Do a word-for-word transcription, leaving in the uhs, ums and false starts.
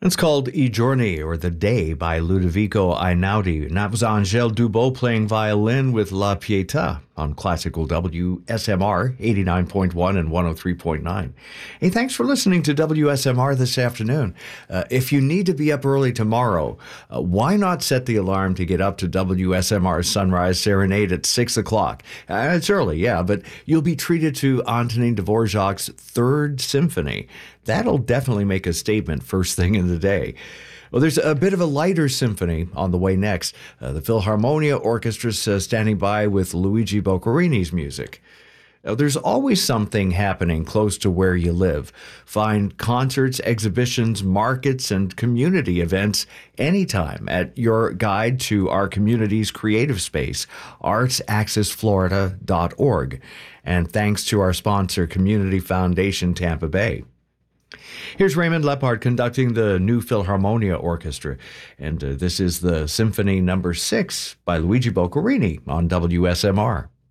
It's called I Giorni, or The Day, by Ludovico Einaudi, and that was Angèle Dubot playing violin with La Pietà on classical W S M R eighty-nine point one and one oh three point nine. Hey, thanks for listening to W S M R this afternoon. Uh, if you need to be up early tomorrow, uh, why not set the alarm to get up to W S M R's Sunrise Serenade at six o'clock? Uh, it's early, yeah, but you'll be treated to Antonin Dvorak's Third Symphony. That'll definitely make a statement first thing in the day. Well, there's a bit of a lighter symphony on the way next. Uh, the Philharmonia Orchestra's uh, standing by with Luigi Boccherini's music. Now, there's always something happening close to where you live. Find concerts, exhibitions, markets, and community events anytime at your guide to our community's creative space, arts access florida dot org. And thanks to our sponsor, Community Foundation Tampa Bay. Here's Raymond Lepard conducting the new Philharmonia Orchestra, and uh, this is the Symphony Number Six by Luigi Boccherini on W S M R.